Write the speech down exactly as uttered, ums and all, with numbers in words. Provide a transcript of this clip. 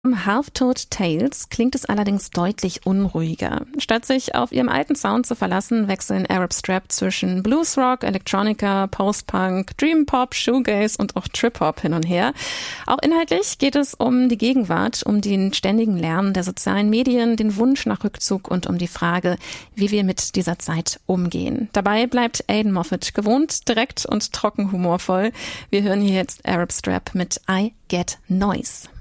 Half-Toad Tales klingt es allerdings deutlich unruhiger. Statt sich auf ihrem alten Sound zu verlassen, wechseln Arab Strap zwischen Bluesrock, Electronica, Post-Punk, Dream Pop, Shoegaze und auch Trip-Hop hin und her. Auch inhaltlich geht es um die Gegenwart, um den ständigen Lärm der sozialen Medien, den Wunsch nach Rückzug und um die Frage, wie wir mit dieser Zeit umgehen. Dabei bleibt Aidan Moffat gewohnt, direkt und trocken humorvoll. Wir hören hier jetzt Arab Strap mit I Get Noise.